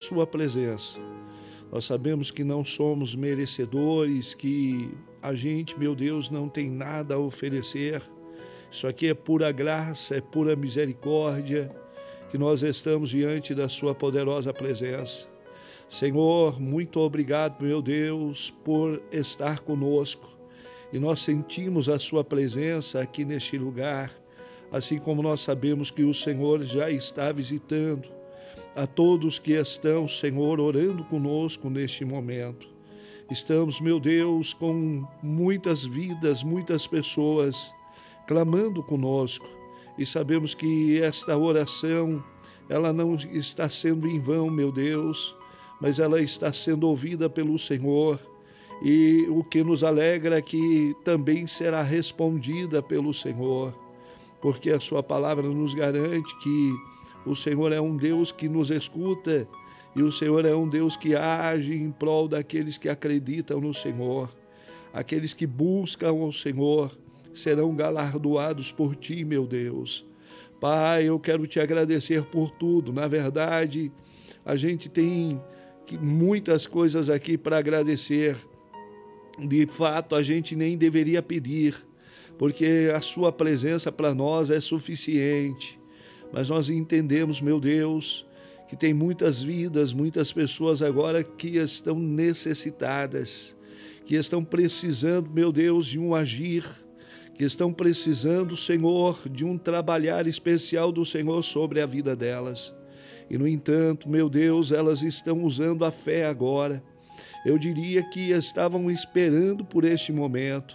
sua presença. Nós sabemos que não somos merecedores, que a gente, meu Deus, não tem nada a oferecer. Isso aqui é pura graça, é pura misericórdia, que nós estamos diante da sua poderosa presença. Senhor, muito obrigado, meu Deus, por estar conosco. E nós sentimos a sua presença aqui neste lugar, assim como nós sabemos que o Senhor já está visitando a todos que estão, Senhor, orando conosco neste momento. Estamos, meu Deus, com muitas vidas, muitas pessoas clamando conosco, e sabemos que esta oração, ela não está sendo em vão, meu Deus, mas ela está sendo ouvida pelo Senhor, e o que nos alegra é que também será respondida pelo Senhor, porque a sua palavra nos garante que o Senhor é um Deus que nos escuta, e o Senhor é um Deus que age em prol daqueles que acreditam no Senhor. Aqueles que buscam o Senhor serão galardoados por ti, meu Deus. Pai, eu quero te agradecer por tudo. Na verdade, a gente tem muitas coisas aqui para agradecer. De fato, a gente nem deveria pedir, porque a sua presença para nós é suficiente. Mas nós entendemos, meu Deus, que tem muitas vidas, muitas pessoas agora que estão necessitadas, que estão precisando, meu Deus, de um agir, que estão precisando, Senhor, de um trabalhar especial do Senhor sobre a vida delas. E, no entanto, meu Deus, elas estão usando a fé agora. Eu diria que estavam esperando por este momento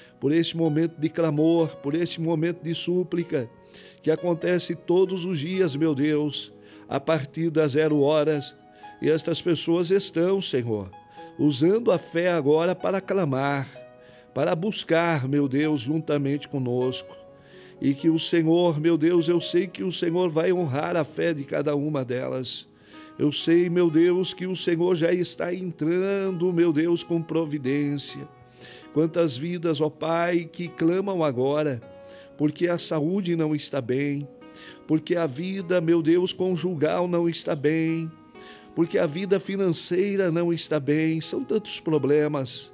de clamor, por este momento de súplica, que acontece todos os dias, meu Deus, a partir das 0 horas. E estas pessoas estão, Senhor, usando a fé agora para clamar, para buscar, meu Deus, juntamente conosco. E que o Senhor, meu Deus, eu sei que o Senhor vai honrar a fé de cada uma delas. Eu sei, meu Deus, que o Senhor já está entrando, meu Deus, com providência. Quantas vidas, ó Pai, que clamam agora, porque a saúde não está bem, porque a vida, meu Deus, conjugal não está bem, porque a vida financeira não está bem. São tantos problemas,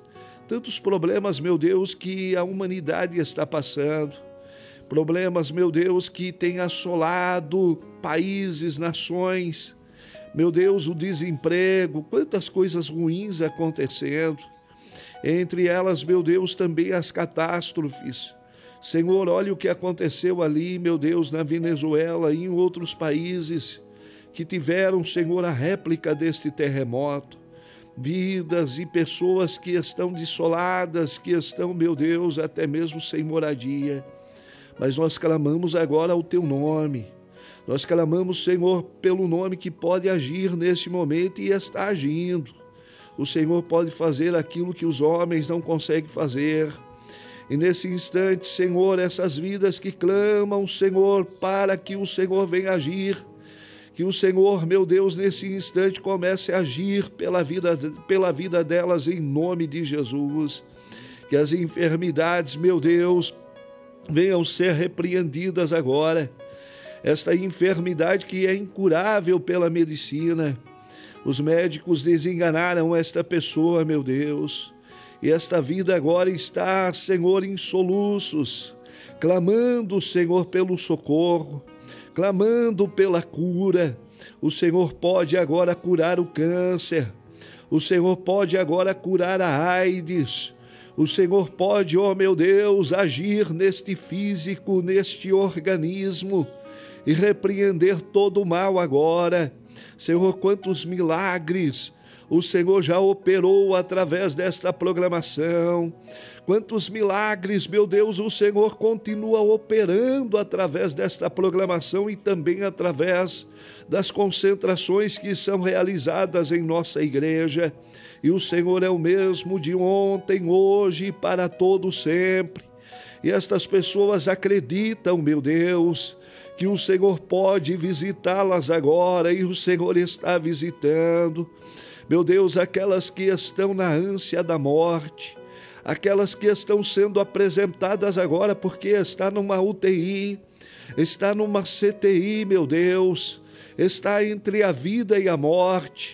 meu Deus, que a humanidade está passando. Problemas, meu Deus, que têm assolado países, nações. Meu Deus, o desemprego, quantas coisas ruins acontecendo. Entre elas, meu Deus, também as catástrofes. Senhor, olha o que aconteceu ali, meu Deus, na Venezuela e em outros países que tiveram, Senhor, a réplica deste terremoto. Vidas e pessoas que estão dessoladas, que estão, meu Deus, até mesmo sem moradia. Mas nós clamamos agora o teu nome. Nós clamamos, Senhor, pelo nome que pode agir neste momento e está agindo. O Senhor pode fazer aquilo que os homens não conseguem fazer. E nesse instante, Senhor, essas vidas que clamam, Senhor, para que o Senhor venha agir, que o Senhor, meu Deus, nesse instante comece a agir pela vida delas em nome de Jesus. Que as enfermidades, meu Deus, venham ser repreendidas agora. Esta enfermidade que é incurável pela medicina. Os médicos desenganaram esta pessoa, meu Deus. E esta vida agora está, Senhor, em soluços, clamando, Senhor, pelo socorro, clamando pela cura. O Senhor pode agora curar o câncer. O Senhor pode agora curar a AIDS. O Senhor pode, ó meu Deus, agir neste físico, neste organismo e repreender todo o mal agora. Senhor, quantos milagres o Senhor já operou através desta programação. Quantos milagres, meu Deus, o Senhor continua operando através desta programação e também através das concentrações que são realizadas em nossa igreja. E o Senhor é o mesmo de ontem, hoje e para todo sempre. E estas pessoas acreditam, meu Deus, que o Senhor pode visitá-las agora e o Senhor está visitando. Meu Deus, aquelas que estão na ânsia da morte, aquelas que estão sendo apresentadas agora porque está numa UTI, está numa CTI, meu Deus, está entre a vida e a morte.